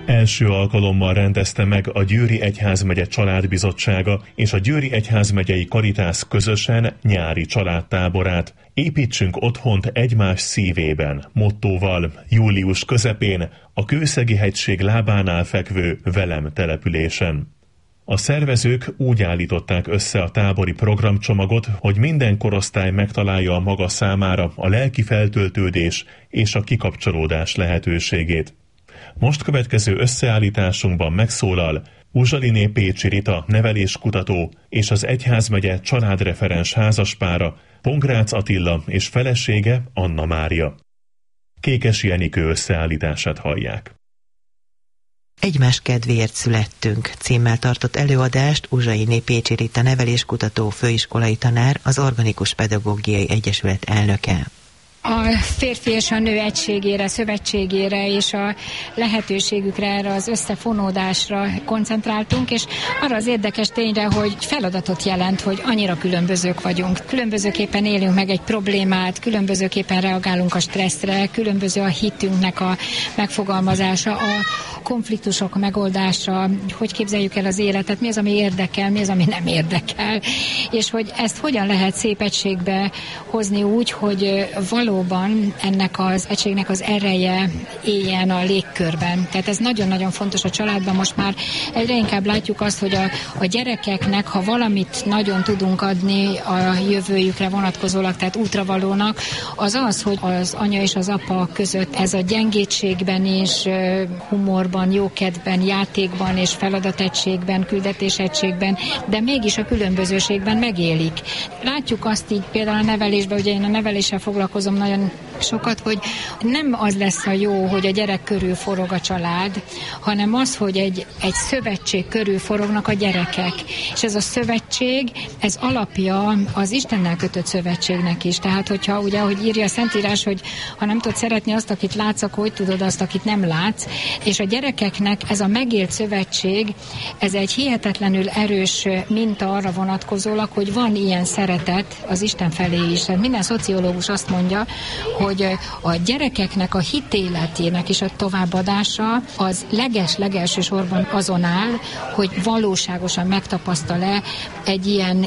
Első alkalommal rendezte meg a Győri Egyházmegye Családbizottsága és a Győri Egyházmegyei Karitász közösen nyári családtáborát. Építsünk otthont egymás szívében mottóval július közepén a Kőszegi-hegység lábánál fekvő Velem településen. A szervezők úgy állították össze a tábori programcsomagot, hogy minden korosztály megtalálja a maga számára a lelki feltöltődés és a kikapcsolódás lehetőségét. Most következő összeállításunkban megszólal Uzsaliné Pécsi Rita neveléskutató és az Egyházmegye családreferens házaspára, Pongrác Attila és felesége Anna Mária. Kékesi Enikő összeállítását hallják. Egymás kedvéért születtünk címmel tartott előadást Uzsaliné Pécsi Rita neveléskutató, főiskolai tanár, az Organikus Pedagógiai Egyesület elnöke. A férfi és a nő egységére, szövetségére és a lehetőségükre, erre az összefonódásra koncentráltunk, és arra az érdekes tényre, hogy feladatot jelent, hogy annyira különbözők vagyunk. Különbözőképpen élünk meg egy problémát, különbözőképpen reagálunk a stresszre, különböző a hitünknek a megfogalmazása, a konfliktusok megoldása, hogy képzeljük el az életet, mi az, ami érdekel, mi az, ami nem érdekel, és hogy ezt hogyan lehet szép egységbe hozni úgy, hogy valóban ennek az egységnek az ereje éljen a légkörben. Tehát ez nagyon-nagyon fontos a családban. Most már egyre inkább látjuk azt, hogy a gyerekeknek, ha valamit nagyon tudunk adni a jövőjükre vonatkozólag, tehát útravalónak, az az, hogy az anya és az apa között ez a gyengétségben és humorban, jókedben, játékban és feladategységben, küldetésegységben, de mégis a különbözőségben megélik. Látjuk azt így például a nevelésben, ugye én a neveléssel foglalkozom nagyon sokat, hogy nem az lesz a jó, hogy a gyerek körül forog a család, hanem az, hogy egy szövetség körül forognak a gyerekek. És ez a szövetség, ez alapja az Istennel kötött szövetségnek is. Tehát, hogyha ugye, ahogy írja a Szentírás, hogy ha nem tudod szeretni azt, akit látsz, akkor hogy tudod azt, akit nem látsz. És a gyerekeknek ez a megélt szövetség, ez egy hihetetlenül erős minta arra vonatkozólag, hogy van ilyen szeretet az Isten felé is. Minden szociológus azt mondja, hogy a gyerekeknek a hitéletének és a továbbadása az legelső sorban azon áll, hogy valóságosan megtapasztal-e egy ilyen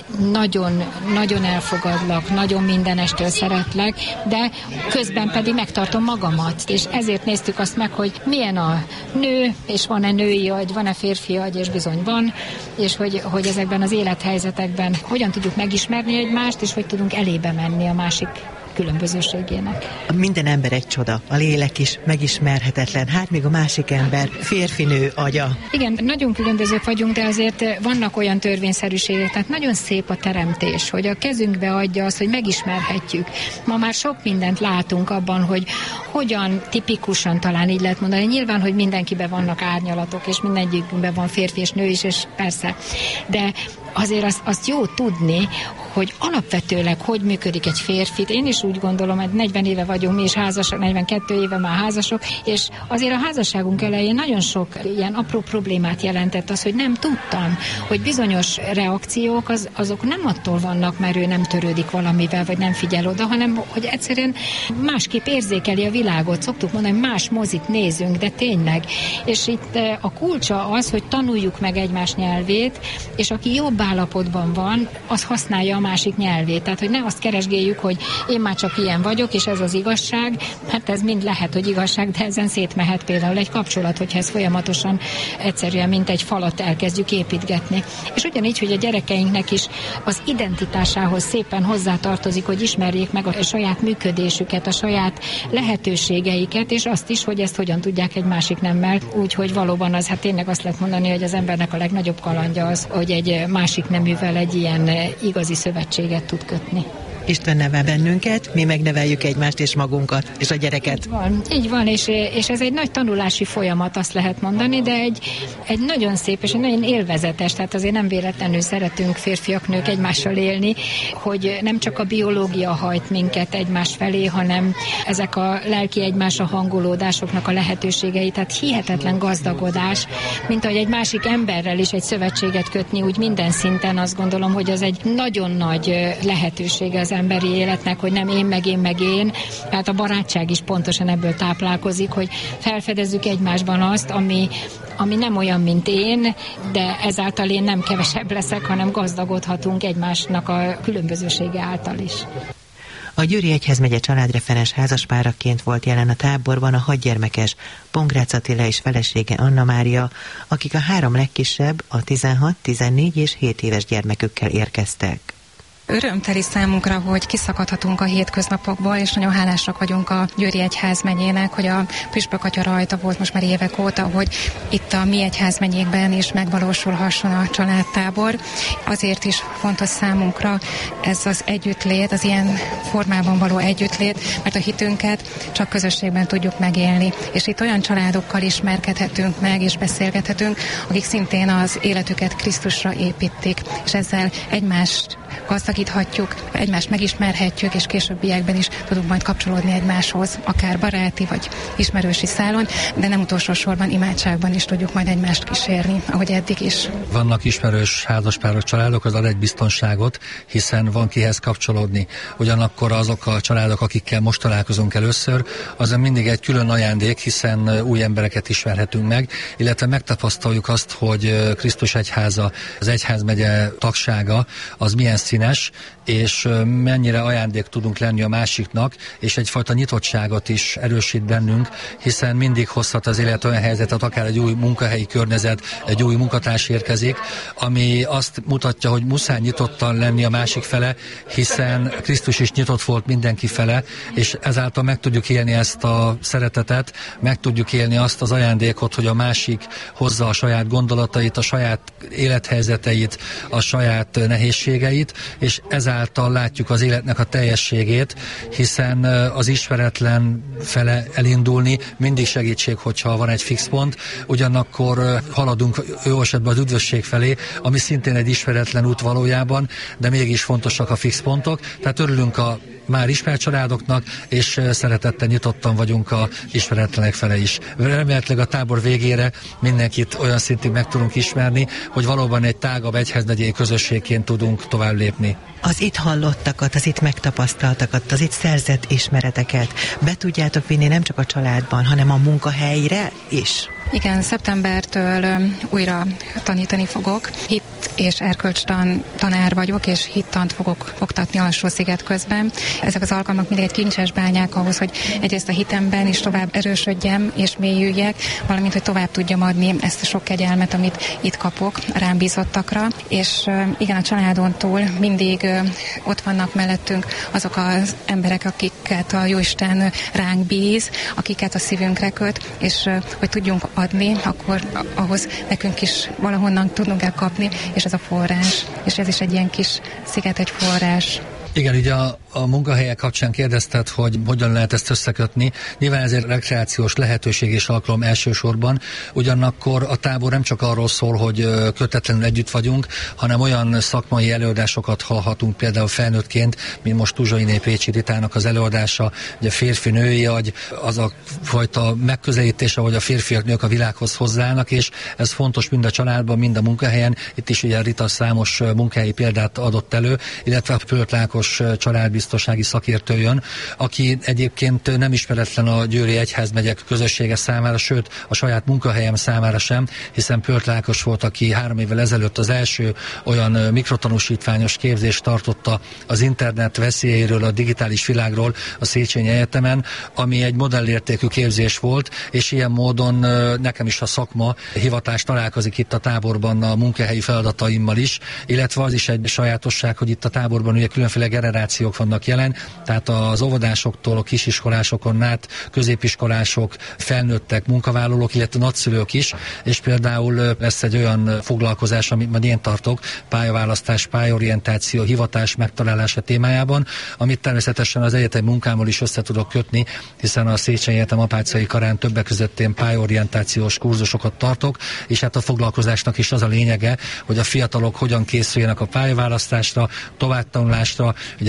nagyon elfogadlak, nagyon mindenestől szeretlek, de közben pedig megtartom magamat. És ezért néztük azt meg, hogy milyen a nő, és van-e női agy, van-e férfi agy, és bizony van, és hogy ezekben az élethelyzetekben hogyan tudjuk megismerni egymást, és hogy tudunk elébe menni a másik különbözőségének. Minden ember egy csoda, a lélek is megismerhetetlen, hát még a másik ember férfinő agya. Igen, nagyon különbözők vagyunk, de azért vannak olyan törvényszerűségek, tehát nagyon szép a teremtés, hogy a kezünkbe adja azt, hogy megismerhetjük. Ma már sok mindent látunk abban, hogy hogyan tipikusan talán így lehet mondani. Nyilván, hogy mindenkiben vannak árnyalatok, és mindegyikünkben van férfi és nő is, és persze. De azért azt jó tudni, hogy alapvetőleg hogy működik egy férfit. Én is úgy gondolom, hogy 40 éve vagyunk mi is házasok, 42 éve már házasok, és azért a házasságunk elején nagyon sok ilyen apró problémát jelentett az, hogy nem tudtam, hogy bizonyos reakciók azok nem attól vannak, mert ő nem törődik valamivel, vagy nem figyel oda, hanem hogy egyszerűen másképp érzékeli a világot. Szoktuk mondani, hogy más mozit nézünk, de tényleg. És itt a kulcsa az, hogy tanuljuk meg egymás nyelvét, és aki jobb állapotban van, az használja a másik nyelvét. Tehát, hogy ne azt keresgéljük, hogy én már csak ilyen vagyok, és ez az igazság. Hát ez mind lehet, hogy igazság, de ezen szétmehet például egy kapcsolat, hogyha ez folyamatosan egyszerűen, mint egy falat elkezdjük építgetni. És ugyanígy, hogy a gyerekeinknek is az identitásához szépen hozzátartozik, hogy ismerjék meg a saját működésüket, a saját lehetőségeiket, és azt is, hogy ezt hogyan tudják egy másik nemmel. Úgyhogy valóban az, hát tényleg azt lehet mondani, hogy az embernek a legnagyobb kalandja az, hogy egy másik neművel egy ilyen igazi szövetséget tud kötni. Isten nevel bennünket, mi megneveljük egymást és magunkat, és a gyereket. Így van, és ez egy nagy tanulási folyamat, azt lehet mondani, de egy nagyon szép és egy nagyon élvezetes, tehát azért nem véletlenül szeretünk férfiak, nők egymással élni, hogy nem csak a biológia hajt minket egymás felé, hanem ezek a lelki egymásra hangolódásoknak a lehetőségei, tehát hihetetlen gazdagodás, mint ahogy egy másik emberrel is egy szövetséget kötni, úgy minden szinten azt gondolom, hogy az egy nagyon nagy lehetősége az emberi életnek, hogy nem én meg én. Tehát a barátság is pontosan ebből táplálkozik, hogy felfedezzük egymásban azt, ami nem olyan, mint én, de ezáltal én nem kevesebb leszek, hanem gazdagodhatunk egymásnak a különbözősége által is. A Győri Egyházmegye családreferens házaspáraként volt jelen a táborban a 6 gyermekes Pongrácz Attila és felesége Anna Mária, akik a 3 legkisebb, a 16, 14 és 7 éves gyermekükkel érkeztek. Örömteli számunkra, hogy kiszakadhatunk a hétköznapokból, és nagyon hálásak vagyunk a Győri Egyházmegyének, hogy a Püspök Atya rajta volt most már évek óta, hogy itt a mi egyházmegyékben is megvalósulhasson a családtábor. Azért is fontos számunkra ez az együttlét, az ilyen formában való együttlét, mert a hitünket csak közösségben tudjuk megélni. És itt olyan családokkal ismerkedhetünk meg, és beszélgethetünk, akik szintén az életüket Krisztusra építik, és ezzel egymást gazdagíthatjuk, egymást megismerhetjük, és későbbiekben is tudunk majd kapcsolódni egymáshoz, akár baráti vagy ismerősi szálon, de nem utolsó sorban imádságban is tudjuk majd egymást kísérni, ahogy eddig is. Vannak ismerős házaspárok, családok, az ad egy biztonságot, hiszen van kihez kapcsolódni. Ugyanakkor azok a családok, akikkel most találkozunk először, az mindig egy külön ajándék, hiszen új embereket ismerhetünk meg, illetve megtapasztaljuk azt, hogy Krisztus egyháza, az egyházmegye tagsága, az milyen színes, és mennyire ajándék tudunk lenni a másiknak, és egyfajta nyitottságot is erősít bennünk, hiszen mindig hozhat az élet olyan helyzetet, akár egy új munkahelyi környezet, egy új munkatárs érkezik, ami azt mutatja, hogy muszáj nyitottan lenni a másik fele, hiszen Krisztus is nyitott volt mindenki fele, és ezáltal meg tudjuk élni ezt a szeretetet, meg tudjuk élni azt az ajándékot, hogy a másik hozza a saját gondolatait, a saját élethelyzeteit, a saját nehézségeit, és ezáltal látjuk az életnek a teljességét, hiszen az ismeretlen fele elindulni mindig segítség, hogyha van egy fix pont, ugyanakkor haladunk jó esetben az üdvösség felé, ami szintén egy ismeretlen út valójában, de mégis fontosak a fix pontok, tehát örülünk a már ismert családoknak, és szeretettel nyitottan vagyunk a ismeretlenek fele is. Remélhetőleg a tábor végére mindenkit olyan szintig meg tudunk ismerni, hogy valóban egy tágabb egyházmegyei közösségként tudunk tovább lépni. Az itt hallottakat, az itt megtapasztaltakat, az itt szerzett ismereteket be tudjátok vinni nem csak a családban, hanem a munkahelyre is? Igen, szeptembertől újra tanítani fogok. Hit és erkölcstan tanár vagyok, és hittant fogok oktatni Alsó-sziget közben. Ezek az alkalmak mindig egy kincses bányák ahhoz, hogy egyrészt a hitemben is tovább erősödjem és mélyüljek, valamint, hogy tovább tudjam adni ezt a sok kegyelmet, amit itt kapok rám bízottakra. És igen, a családon túl mindig ott vannak mellettünk azok az emberek, akiket a Jóisten ránk bíz, akiket a szívünkre köt, és hogy tudjunk adni, akkor ahhoz nekünk is valahonnan tudnunk kell kapni, és ez a forrás. És ez is egy ilyen kis sziget, egy forrás. Igen, ugye a munkahelyek kapcsán kérdezted, hogy hogyan lehet ezt összekötni. Nyilván ez egy rekreációs lehetőség és alkalom elsősorban, ugyanakkor a tábor nem csak arról szól, hogy kötetlenül együtt vagyunk, hanem olyan szakmai előadásokat hallhatunk például felnőttként, mint most Uzsainé Pécsi Ritának az előadása, ugye férfi-női agy, az a fajta megközelítés, ahogy a férfiak, nők a világhoz hozzáállnak, és ez fontos mind a családban, mind a munkahelyen. Itt is ugye Rita számos munkahelyi példát adott elő, illetve a Pölt Ákos családbiztonsági szakértő jön, aki egyébként nem ismeretlen a Győri Egyházmegyek közössége számára, sőt a saját munkahelyem számára sem, hiszen Pölt Ákos volt, aki 3 évvel ezelőtt az első olyan mikrotanúsítványos képzést tartotta az internet veszélyéről, a digitális világról a Széchenyi Egyetemen, ami egy modellértékű képzés volt, és ilyen módon nekem is a szakma hivatás találkozik itt a táborban a munkahelyi feladataimmal is, illetve az is egy sajátosság, hogy itt a táborban ugye különféle generációk vannak jelen, tehát az óvodásoktól a kisiskolásokon át, középiskolások, felnőttek, munkavállalók, illetve nagyszülők is, és például lesz egy olyan foglalkozás, amit majd én tartok, pályaválasztás, pályaorientáció, hivatás megtalálása témájában, amit természetesen az egyetemi munkámmal is össze tudok kötni, hiszen a Széchenyi Egyetem Apáczai Karán többek között én pályaorientációs kurzusokat tartok, és hát a foglalkozásnak is az a lényege, hogy a fiatalok hogyan készüljenek a pályaválasztásra, továbbtanulásra, ugye iskolai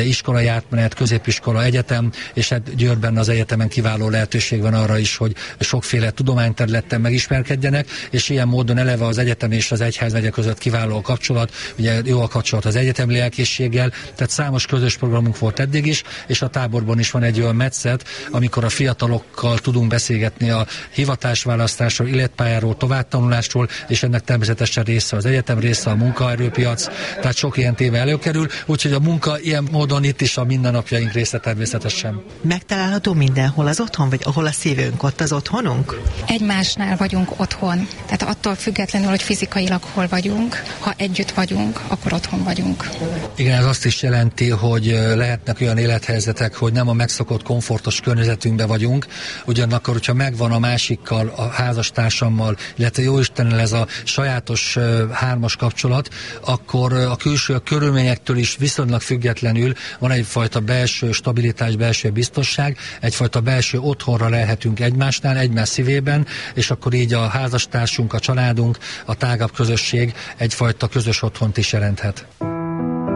iskolai átmenet, középiskola, egyetem, és hát Győrben az egyetemen kiváló lehetőség van arra is, hogy sokféle tudományterületen megismerkedjenek, és ilyen módon eleve az egyetem és az egyházmegye között kiváló a kapcsolat, ugye jó a kapcsolat az egyetemi lelkészséggel, tehát számos közös programunk volt eddig is, és a táborban is van egy olyan metszet, amikor a fiatalokkal tudunk beszélgetni a hivatásválasztásról, életpályáról, továbbtanulásról, és ennek természetesen része az egyetem, része a munkaerőpiac, tehát sok ilyen téma előkerül, úgyhogy a munka ilyen módon itt is a mindennapjaink része természetesen. Megtalálható mindenhol az otthon, vagy ahol a szívünk, ott az otthonunk? Egymásnál vagyunk otthon, tehát attól függetlenül, hogy fizikailag hol vagyunk, ha együtt vagyunk, akkor otthon vagyunk. Igen, ez azt is jelenti, hogy lehetnek olyan élethelyzetek, hogy nem a megszokott komfortos környezetünkben vagyunk, ugyanakkor, hogyha megvan a másikkal, a házastársammal, illetve jóistennel ez a sajátos hármas kapcsolat, akkor a külső körülményektől is viszonylag függetlenül van egyfajta belső stabilitás, belső biztonság, egyfajta belső otthonra lehetünk egymásnál, egymás szívében, és akkor így a házastársunk, a családunk, a tágabb közösség egyfajta közös otthont is jelenthet.